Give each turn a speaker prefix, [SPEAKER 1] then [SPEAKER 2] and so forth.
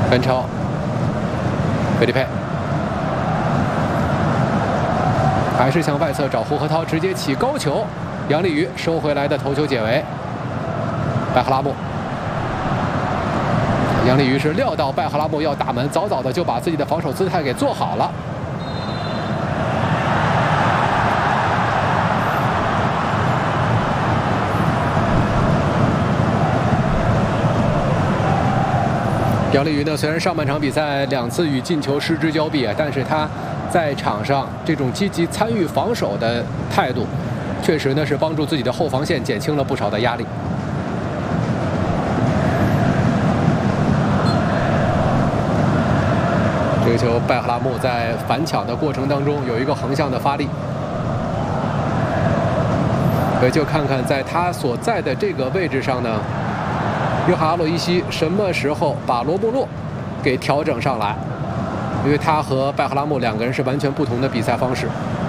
[SPEAKER 1] 跟超，费利佩，还是向外侧找胡和涛，直接起高球，杨立瑜收回来的头球解围，拜赫拉木。杨立瑜是料到拜赫拉木要打门，早早的就把自己的防守姿态给做好了。杨立瑜呢，虽然上半场比赛2次与进球失之交臂啊，但是他在场上这种积极参与防守的态度，确实呢是帮助自己的后防线减轻了不少的压力。这个球，拜赫拉木在反抢的过程当中有一个横向的发力，所以就看看在他所在的这个位置上呢。约翰·阿洛伊西什么时候把罗穆洛给调整上来？因为他和拜赫拉木2个人是完全不同的比赛方式。